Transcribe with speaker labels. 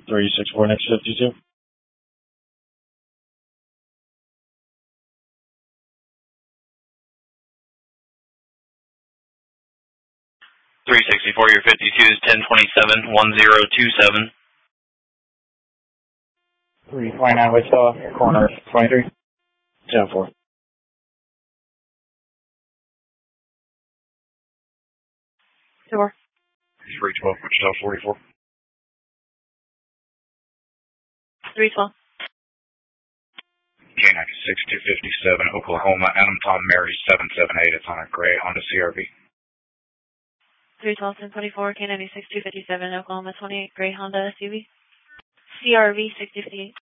Speaker 1: 364 next 52.
Speaker 2: Your 52 is 1027 1027.
Speaker 1: 329 Wichita, corner 23. 10-4.
Speaker 3: Sure.
Speaker 4: 312 Wichita 44.
Speaker 3: 312.
Speaker 4: K96 257 Oklahoma, Adam Tom Mary 778. It's on a gray Honda CRV.
Speaker 3: 312 1024 K96 257 Oklahoma 28 gray Honda SUV. CRV 6058.